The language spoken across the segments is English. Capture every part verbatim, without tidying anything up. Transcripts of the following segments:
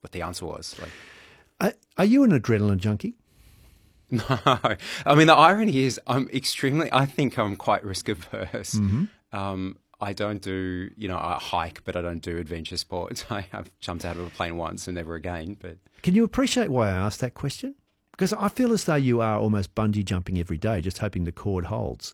what the answer was. Like, Are, are you an adrenaline junkie? no, I mean, the irony is I'm extremely, I think I'm quite risk averse. Mm-hmm. Um, I don't do, you know, I hike, but I don't do adventure sports. I have jumped out of a plane once and never again. But Can you appreciate why I asked that question? Because I feel as though you are almost bungee jumping every day, just hoping the cord holds.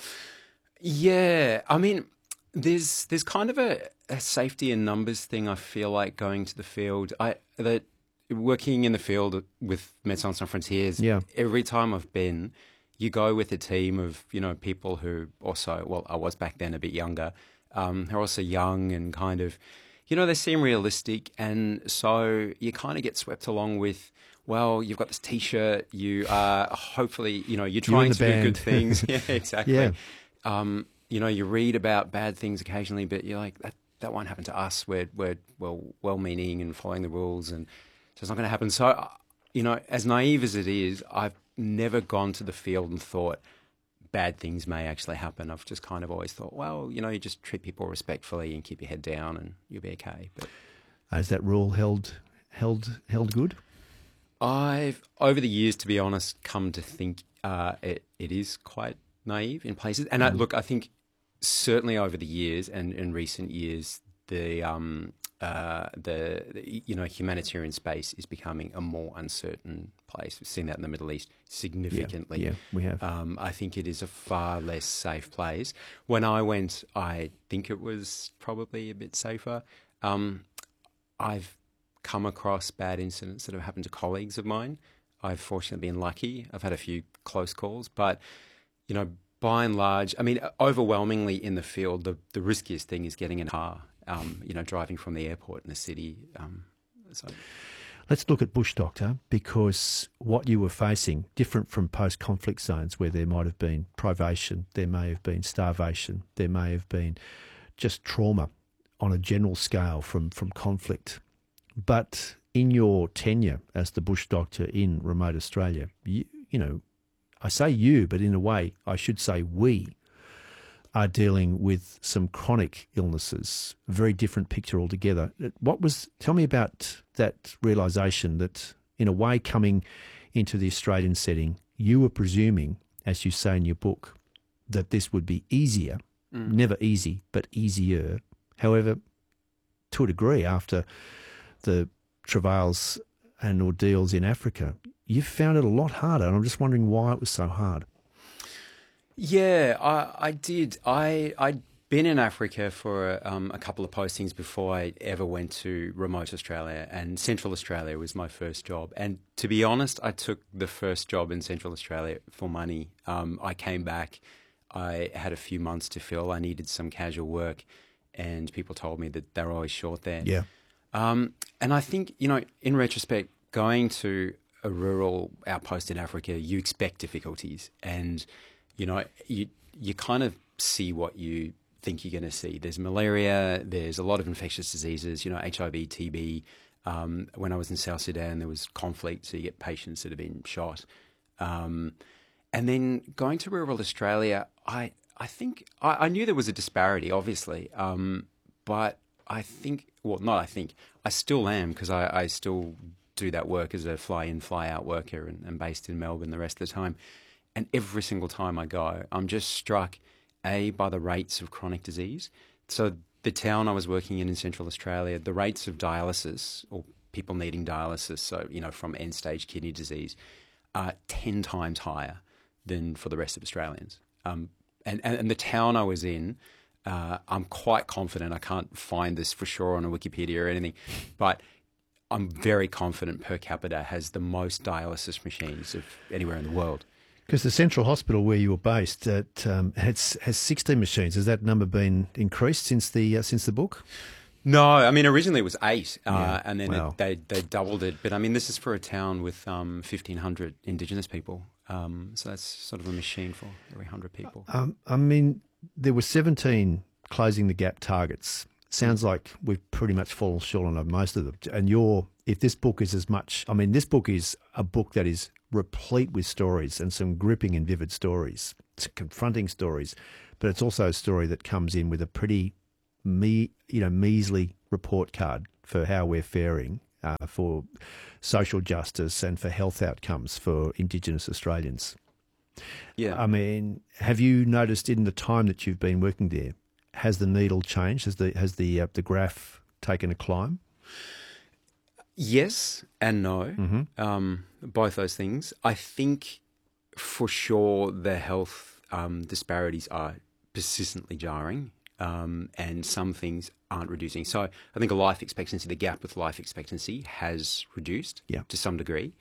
yeah, I mean, there's there's kind of a, a safety in numbers thing. I feel like going to the field. I that working in the field with Médecins Sans Frontières. Yeah. Every time I've been, you go with a team of you know people who also well, I was back then a bit younger. Um, they're also young and kind of, you know, they seem realistic, and so you kind of get swept along with. Well, you've got this T-shirt. You are hopefully, you know, you're trying the to do band. good things. Yeah, exactly. Yeah. Um, you know, you read about bad things occasionally, but you're like, that that won't happen to us. We're we're well well-meaning and following the rules, and so it's not going to happen. So, uh, you know, as naive as it is, I've never gone to the field and thought bad things may actually happen. I've just kind of always thought, well, you know, you just treat people respectfully and keep your head down, and you'll be okay. But Has that rule held held held good? I've, over the years, to be honest, come to think uh, it, it is quite naive in places. And I, look, I think certainly over the years and in recent years, the um, uh, the, the you know humanitarian space is becoming a more uncertain place. We've seen that in the Middle East significantly. Yeah, yeah, we have. Um, I think it is a far less safe place. When I went, I think it was probably a bit safer. Um, I've come across bad incidents that have happened to colleagues of mine. I've fortunately been lucky. I've had a few close calls, but you know, by and large, I mean, overwhelmingly in the field, the, the riskiest thing is getting in a car. Um, you know, driving from the airport in the city. Um, so. Let's look at Bush Doctor, because what you were facing, different from post-conflict zones where there might have been privation, there may have been starvation, there may have been just trauma on a general scale from, from conflict. But in your tenure as the Bush Doctor in remote Australia, you, you know, I say you, but in a way I should say we are dealing with some chronic illnesses, a very different picture altogether. What was, tell me about that realisation that in a way coming into the Australian setting, you were presuming, as you say in your book, that this would be easier, mm. never easy, but easier. However, to a degree, after the travails and ordeals in Africa, you found it a lot harder, and I'm just wondering why it was so hard. Yeah, I, I did. I, I'd been in Africa for um, a couple of postings before I ever went to remote Australia, and Central Australia was my first job. And to be honest, I took the first job in Central Australia for money. Um, I came back, I had a few months to fill, I needed some casual work, and people told me that they were always short there. Yeah. Um, and I think, you know, in retrospect, going to a rural outpost in Africa, you expect difficulties, and you know, you you kind of see what you think you're going to see. There's malaria, there's a lot of infectious diseases, you know, H I V, T B. Um, when I was in South Sudan, there was conflict, so you get patients that have been shot. Um, and then going to rural Australia, I I think I, I knew there was a disparity, obviously, um, but I think, well, not I think, I still am, because I, I still do that work as a fly-in, fly-out worker, and, and based in Melbourne the rest of the time. And every single time I go, I'm just struck, A, by the rates of chronic disease. So the town I was working in in Central Australia, the rates of dialysis, or people needing dialysis, so, you know, from end-stage kidney disease, are ten times higher than for the rest of Australians. Um, and, and, and the town I was in, uh, I'm quite confident, I can't find this for sure on a Wikipedia or anything, but I'm very confident per capita has the most dialysis machines of anywhere in the world. Because the Central Hospital where you were based it, um, has has sixteen machines. Has that number been increased since the uh, since the book? No, I mean originally it was eight, uh, yeah. and then wow. it, they they doubled it. But I mean this is for a town with um, fifteen hundred Indigenous people, um, so that's sort of a machine for every hundred people. Um, I mean there were seventeen closing the gap targets. Sounds like we've pretty much fallen short on most of them. And you're, if this book is as much, I mean, this book is a book that is replete with stories and some gripping and vivid stories, it's confronting stories, but it's also a story that comes in with a pretty, me, you know, measly report card for how we're faring. uh, for social justice and for health outcomes for Indigenous Australians. Yeah. I mean, have you noticed in the time that you've been working there, has the needle changed? Has the has the uh, the graph taken a climb? Yes and no. Mm-hmm. Um, both those things. I think for sure the health um, disparities are persistently jarring, um, and some things aren't reducing. So I think a life expectancy, the gap with life expectancy has reduced Yeah. to some degree.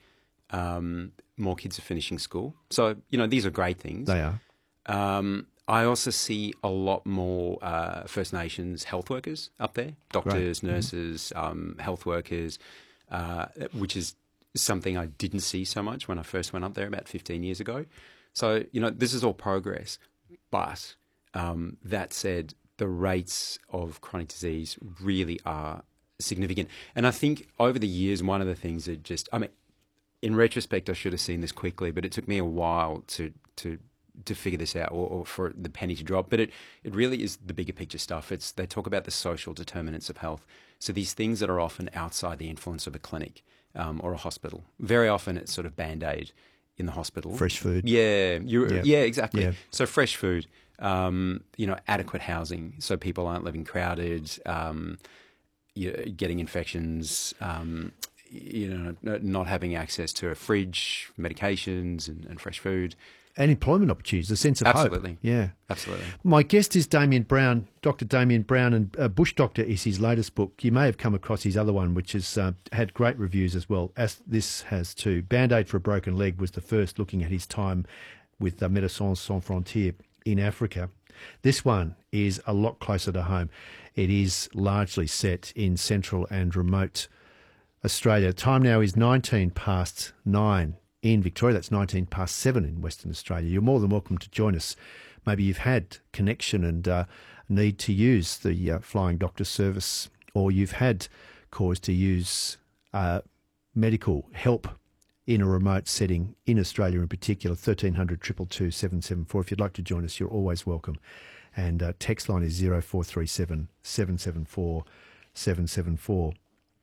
Um, more kids are finishing school. So, you know, these are great things. They are. Um, I also see a lot more uh, First Nations health workers up there, doctors, Great. nurses, mm-hmm. um, health workers, uh, which is something I didn't see so much when I first went up there about fifteen years ago. So, you know, this is all progress. But um, that said, the rates of chronic disease really are significant. And I think over the years, one of the things that just, I mean, in retrospect, I should have seen this quickly, but it took me a while to to to figure this out, or, or for the penny to drop. But it, it really is the bigger picture stuff. It's they talk about the social determinants of health. So these things that are often outside the influence of a clinic um, or a hospital. Very often it's sort of Band-Aid in the hospital. Fresh food. Yeah, you're, Yeah. yeah, exactly. Yeah. So fresh food, um, you know, adequate housing so people aren't living crowded, um, you know, getting infections, um, you know, not having access to a fridge, medications and, and fresh food. And employment opportunities, a sense of Absolutely. hope. Yeah. Absolutely. My guest is Damien Brown, Doctor Damien Brown, and uh, Bush Doctor is his latest book. You may have come across his other one, which has uh, had great reviews as well, as this has too. Band-Aid for a Broken Leg was the first, looking at his time with uh, Médecins Sans Frontières in Africa. This one is a lot closer to home. It is largely set in central and remote Australia. Time now is nineteen past nine in Victoria. That's nineteen past seven in Western Australia. You're more than welcome to join us. Maybe you've had connection and uh, need to use the uh, Flying Doctor service, or you've had cause to use uh, medical help in a remote setting in Australia in particular. thirteen hundred, two two two, seven seven four. If you'd like to join us, you're always welcome. And uh, text line is zero four three seven, seven seven four, seven seven four.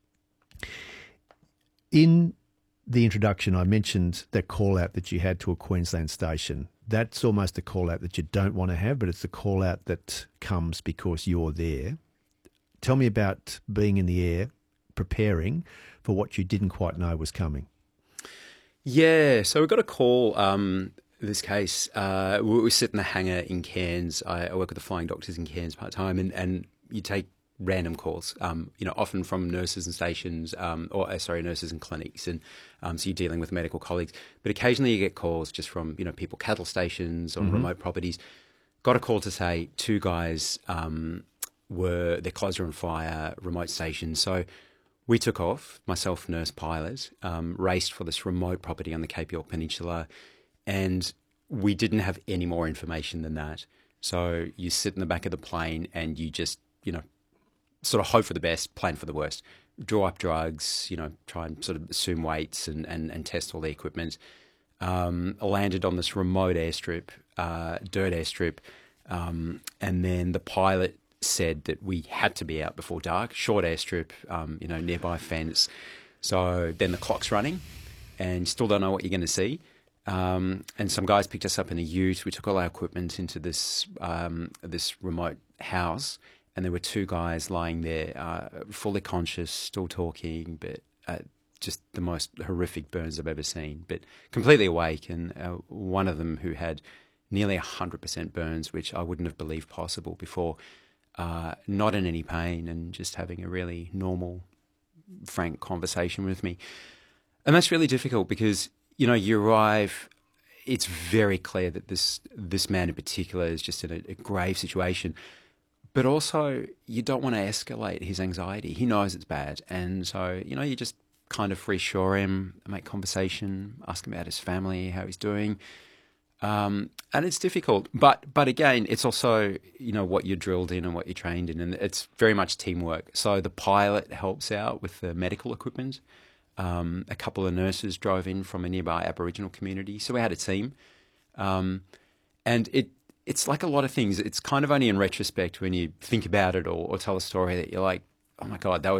In the introduction, I mentioned that call out that you had to a Queensland station. That's almost a call out that you don't want to have, but it's a call out that comes because you're there. Tell me about being in the air, preparing for what you didn't quite know was coming. Yeah, so we got a call. Um, this case, uh, we, we sit in the hangar in Cairns. I, I work with the Flying Doctors in Cairns part time, and, and you take random calls, um, you know, often from nurses and stations, um, or uh, sorry, nurses and clinics, and um, so you're dealing with medical colleagues. But occasionally you get calls just from, you know, people, cattle stations or mm-hmm. remote properties. Got a call to say two guys um, were, their clothes were on fire, remote station. So we took off, myself, nurse, pilot, um, raced for this remote property on the Cape York Peninsula, and we didn't have any more information than that. So you sit in the back of the plane and you just, you know, sort of hope for the best, plan for the worst, draw up drugs, you know, try and sort of assume weights and, and, and test all the equipment. Um, landed on this remote airstrip, uh, dirt airstrip, um, and then the pilot said that we had to be out before dark, short airstrip, um, you know, nearby fence. So then the clock's running and you still don't know what you're going to see. Um, and some guys picked us up in a ute. We took all our equipment into this um, this remote house, and there were two guys lying there, uh, fully conscious, still talking, but uh, just the most horrific burns I've ever seen, but completely awake. And uh, one of them who had nearly one hundred percent burns, which I wouldn't have believed possible before, uh, not in any pain and just having a really normal, frank conversation with me. And that's really difficult because, you know, you arrive, it's very clear that this this man in particular is just in a, a grave situation. But also, you don't want to escalate his anxiety. He knows it's bad. And so, you know, you just kind of reassure him, make conversation, ask him about his family, how he's doing. Um, and it's difficult. But but again, it's also, you know, what you're drilled in and what you're trained in. And it's very much teamwork. So the pilot helps out with the medical equipment. Um, a couple of nurses drove in from a nearby Aboriginal community. So we had a team. Um, and it it's like a lot of things. It's kind of only in retrospect when you think about it or, or tell a story that you're like, oh my God, that was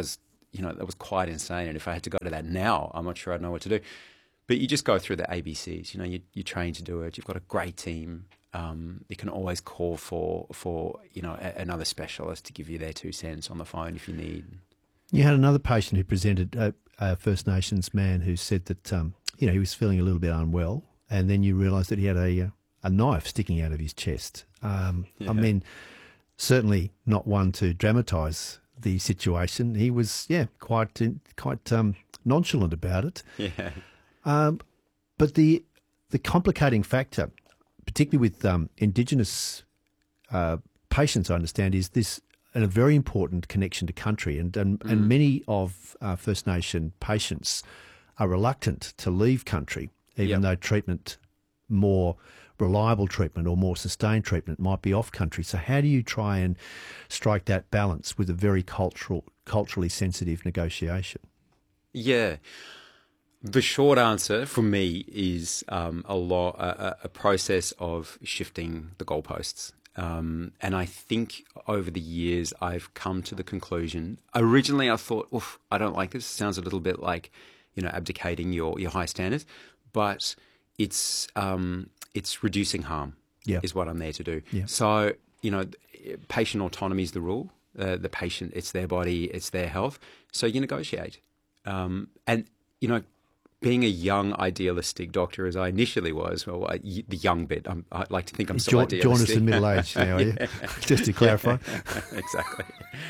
you know, that was quite insane. And if I had to go to that now, I'm not sure I'd know what to do. But you just go through the A B Cs. You know, you, you train to do it. You've got a great team. Um, you can always call for, for you know, a, another specialist to give you their two cents on the phone if you need. You had another patient who presented, a, a First Nations man who said that, um, you know, he was feeling a little bit unwell, and then you realised that he had a a knife sticking out of his chest. Um, Yeah. I mean, certainly not one to dramatise the situation. He was, yeah, quite quite um, nonchalant about it. Yeah. Um, but the the complicating factor, particularly with um, Indigenous uh, patients, I understand, is this and a very important connection to country. And and, Mm. and many of uh, First Nation patients are reluctant to leave country, even Yep. though treatment, more reliable treatment or more sustained treatment might be off country. So how do you try and strike that balance with a very cultural, culturally sensitive negotiation? Yeah. The short answer for me is um, a, law, a, a process of shifting the goalposts. Um, and I think over the years I've come to the conclusion. Originally I thought, oof, I don't like this. It sounds a little bit like, you know, abdicating your, your high standards. But it's um, it's reducing harm Yeah. is what I'm there to do. Yeah. So, you know, patient autonomy is the rule. Uh, the patient, it's their body, it's their health. So you negotiate. Um, and, you know, being a young, idealistic doctor, as I initially was, well, I, the young bit, I'm, I like to think I'm still Jo- idealistic. Join us in middle age now, are you? Just to clarify. Exactly.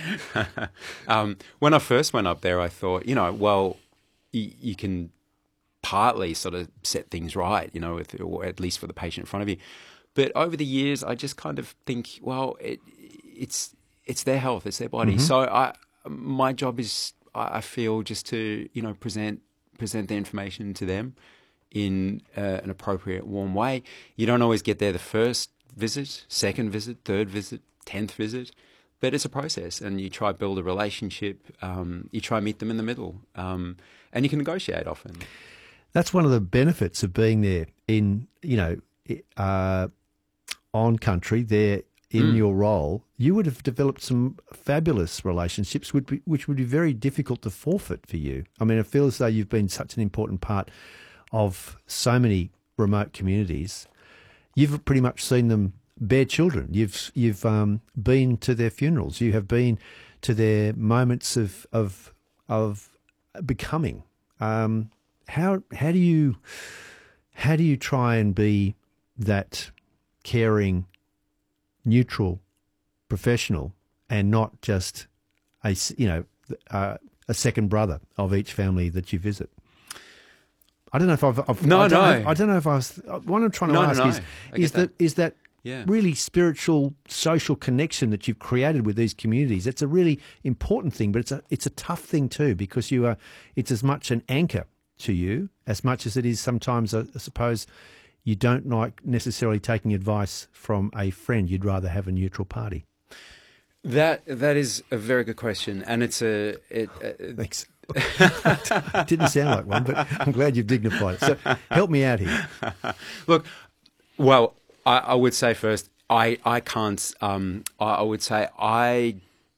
um, when I first went up there, I thought, you know, well, y- you can partly sort of set things right, you know, with, or at least for the patient in front of you. But over the years, I just kind of think, well, it, it's it's their health, it's their body. Mm-hmm. So I, my job is, I feel, just to, you know, present present the information to them in uh, an appropriate, warm way. You don't always get there the first visit, second visit, third visit, tenth visit, but it's a process, and you try to build a relationship. Um, you try to meet them in the middle, um, and you can negotiate often. That's one of the benefits of being there in, you know, uh, on country, there in Mm. your role. You would have developed some fabulous relationships, would be, which would be very difficult to forfeit for you. I mean, I feel as though you've been such an important part of so many remote communities. You've pretty much seen them bear children. You've you've um, been to their funerals. You have been to their moments of of of becoming. Um, how how do you how do you try and be that caring, neutral professional, and not just a s- you know uh, a second brother of each family that you visit? I don't know if I've, I've No, I don't no. know, I don't know if I was. What I'm trying to No, no, ask no. is I get is that is that Yeah. really spiritual, social connection that you've created with these communities. It's a really important thing, but it's a it's a tough thing too, because you are. It's as much an anchor to you as much as it is sometimes. I suppose you don't like necessarily taking advice from a friend. You'd rather have a neutral party. That that is a very good question, and it's a it. Uh, Thanks. Didn't sound like one, but I'm glad you've dignified it. So help me out here. Look, well, I, I would say first, I I can't. Um, I, I would say I.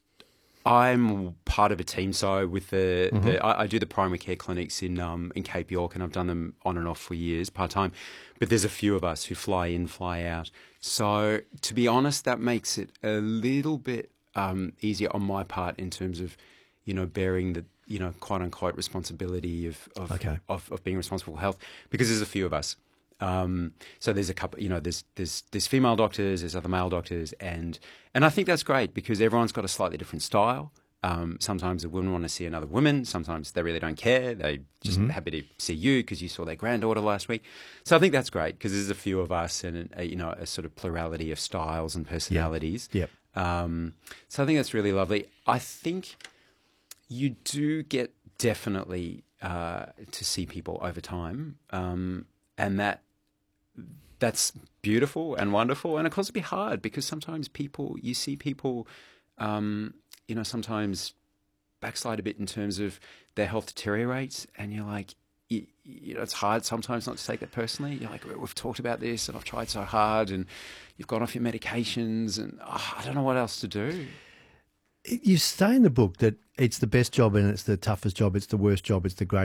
I'm part of a team, so with the, Mm-hmm. the I, I do the primary care clinics in um, in Cape York, and I've done them on and off for years, part time. But there's a few of us who fly in, fly out. So to be honest, that makes it a little bit um, easier on my part in terms of, you know, bearing the, you know, quote unquote responsibility of of, Okay. of of being responsible for health, because there's a few of us. Um, so there's a couple, you know, there's there's there's female doctors, there's other male doctors, and and I think that's great because everyone's got a slightly different style. Um, sometimes a woman want to see another woman. Sometimes they really don't care. They just Mm-hmm. happy to see you because you saw their granddaughter last week. So I think that's great because there's a few of us and a, you know a sort of plurality of styles and personalities. Yep. Um, so I think that's really lovely. I think you do get definitely uh, to see people over time, um, and that that's beautiful and wonderful. And of course, it'd be hard because sometimes people you see people, um, you know, sometimes backslide a bit in terms of their health deteriorates, and you're like, you, you know, it's hard sometimes not to take that personally. You're like, we've talked about this, and I've tried so hard, and you've gone off your medications, and oh, I don't know what else to do. You say in the book that it's the best job and it's the toughest job, it's the worst job, it's the greatest